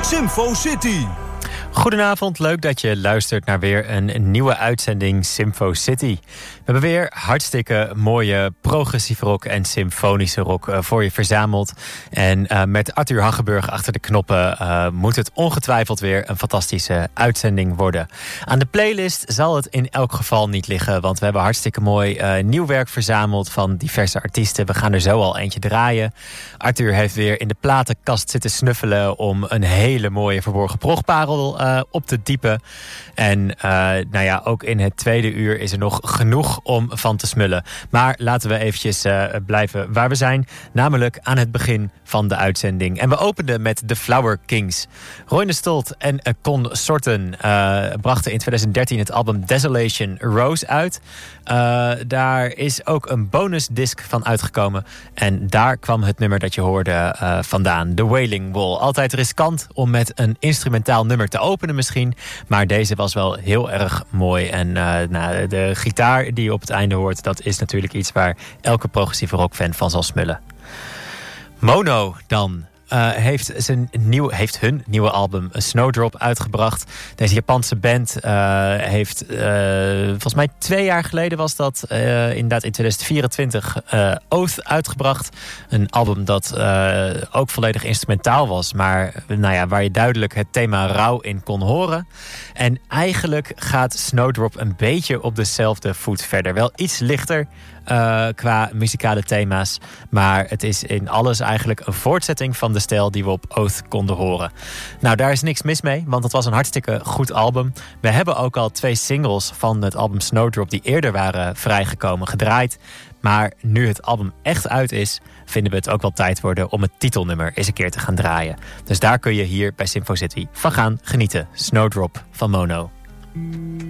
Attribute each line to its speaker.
Speaker 1: Symfo City.
Speaker 2: Goedenavond, leuk dat je luistert naar weer een nieuwe uitzending Symfo City. We hebben weer hartstikke mooie progressieve rock en symfonische rock voor je verzameld. En met Arthur Haggenburg achter de knoppen moet het ongetwijfeld weer een fantastische uitzending worden. Aan de playlist zal het in elk geval niet liggen, want we hebben hartstikke mooi nieuw werk verzameld van diverse artiesten. We gaan er zo al eentje draaien. Arthur heeft weer in de platenkast zitten snuffelen om een hele mooie verborgen progparel op te diepen. En ook in het tweede uur is er nog genoeg om van te smullen. Maar laten we eventjes blijven waar we zijn. Namelijk aan het begin van de uitzending. En we openden met The Flower Kings. Roy Stolt en Consorten brachten in 2013 het album Desolation Rose uit. Daar is ook een bonusdisc van uitgekomen. En daar kwam het nummer dat je hoorde vandaan. The Wailing Wall. Altijd riskant om met een instrumentaal nummer te openen misschien. Maar deze was wel heel erg mooi. En de gitaar die je op het einde hoort, dat is natuurlijk iets waar elke progressieve rockfan van zal smullen. Mono dan. Heeft hun nieuwe album Snowdrop uitgebracht. Deze Japanse band heeft volgens mij 2 jaar geleden was dat inderdaad in 2024 Oath uitgebracht. Een album dat ook volledig instrumentaal was, maar waar je duidelijk het thema rouw in kon horen. En eigenlijk gaat Snowdrop een beetje op dezelfde voet verder. Wel iets lichter qua muzikale thema's. Maar het is in alles eigenlijk een voortzetting van de stijl die we op Oath konden horen. Nou, daar is niks mis mee, want het was een hartstikke goed album. We hebben ook al 2 singles van het album Snowdrop die eerder waren vrijgekomen gedraaid. Maar nu het album echt uit is, vinden we het ook wel tijd worden om het titelnummer eens een keer te gaan draaien. Dus daar kun je hier bij Symfo City van gaan genieten. Snowdrop van Mono.